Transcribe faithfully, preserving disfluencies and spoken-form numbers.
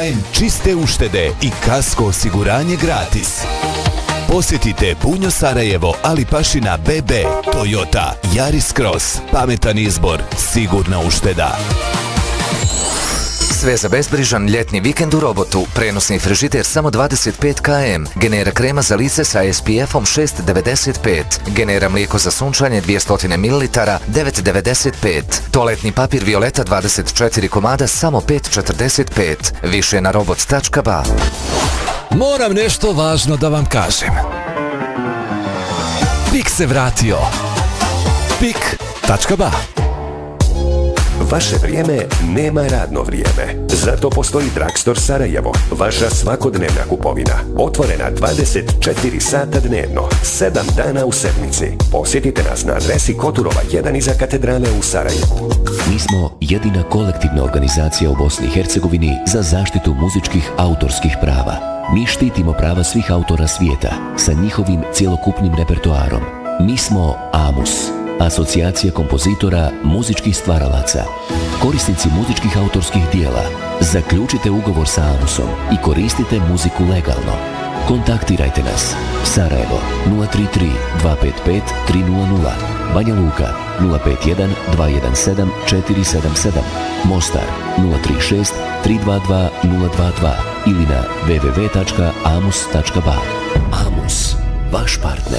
dizajn, čiste uštede i kasko osiguranje gratis. Posjetite Bunjo Sarajevo, Ali Pašina be be, Toyota, Yaris Cross, pametan izbor, sigurna ušteda. Sve za bezbrižan ljetni vikend u Robotu. Prenosni frižider samo dvadeset pet kilograma. Genera krema za lice sa es pe efom šest zarez devedeset pet. Genera mlijeko za sunčanje dvjesto mililitara devet zarez devedeset pet. Toaletni papir Violeta dvadeset četiri komada samo pet zarez četrdeset pet. Više na robot tačka ba. Moram nešto važno da vam kažem. Pik se vratio. pik tačka ba. Vaše vrijeme nema radno vrijeme. Zato postoji Drugstore Sarajevo, vaša svakodnevna kupovina. Otvorena dvadeset četiri sata dnevno, sedam dana u sedmici. Posjetite nas na adresi Koturova jedan iza katedrale u Sarajevu. Mi smo jedina kolektivna organizacija u Bosni i Hercegovini za zaštitu muzičkih autorskih prava. Mi štitimo prava svih autora svijeta sa njihovim cjelokupnim repertoarom. Mi smo AMUS, Asocijacija kompozitora muzičkih stvaralaca. Korisnici muzičkih autorskih dijela, zaključite ugovor sa AMUSom i koristite muziku legalno. Kontaktirajte nas. Sarajevo nula tri tri dva pet pet tri nula nula, Banja Luka nula pet jedan dva jedan sedam četiri sedam sedam, Mostar nula tri šest tri dva dva nula dva dva ili na w w w tačka amus tačka ba. AMUS, vaš partner.